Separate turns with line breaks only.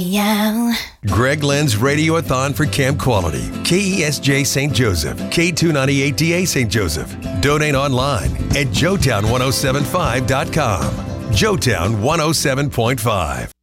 Yeah.
Greg Lynn's Radiothon for Camp Quality. KESJ St. Joseph. K298DA St. Joseph. Donate online at joetown1075.com. Joetown 107.5.